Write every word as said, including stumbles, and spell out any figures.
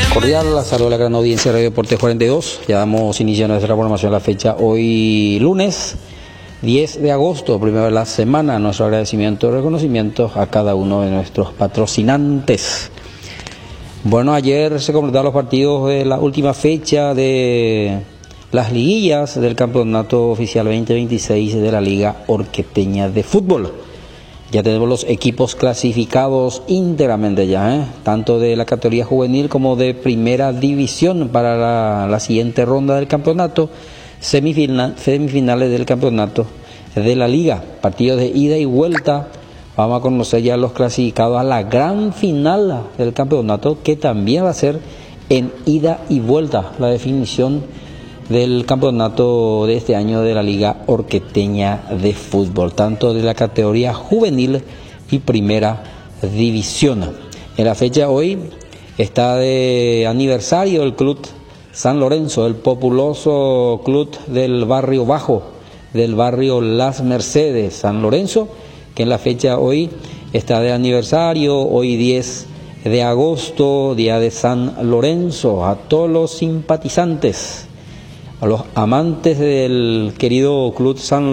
Cordial, la saludo a la gran audiencia de Radio Deportes cuarenta y dos. Ya damos inicio a nuestra programación a la fecha hoy lunes diez de agosto, primera de la semana. Nuestro agradecimiento y reconocimiento a cada uno de nuestros patrocinantes. Bueno, ayer se completaron los partidos de la última fecha de las liguillas del Campeonato Oficial veinte veintiséis de la Liga Orqueteña de Fútbol. Ya tenemos los equipos clasificados íntegramente ya, ¿eh? Tanto de la categoría juvenil como de primera división para la, la siguiente ronda del campeonato, semifinal, semifinales del campeonato de la liga, partidos de ida y vuelta. Vamos a conocer ya los clasificados a la gran final del campeonato, que también va a ser en ida y vuelta, la definición del campeonato de este año de la Liga Orqueteña de Fútbol, tanto de la categoría juvenil y primera división. En la fecha hoy está de aniversario el Club San Lorenzo, el populoso club del barrio Bajo, del barrio Las Mercedes, San Lorenzo, que en la fecha hoy está de aniversario, hoy diez de agosto, día de San Lorenzo. A todos los simpatizantes, a los amantes del querido Club San